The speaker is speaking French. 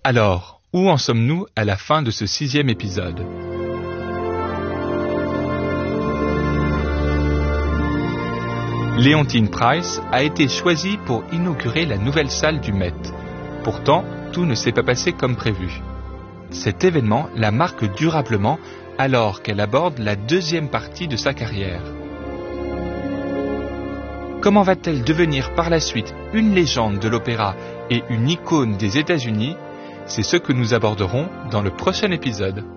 Alors, où en sommes-nous à la fin de ce 6e épisode ? Leontyne Price a été choisie pour inaugurer la nouvelle salle du Met. Pourtant, tout ne s'est pas passé comme prévu. Cet événement la marque durablement alors qu'elle aborde la 2e partie de sa carrière. Comment va-t-elle devenir par la suite une légende de l'opéra et une icône des États-Unis ? C'est ce que nous aborderons dans le prochain épisode.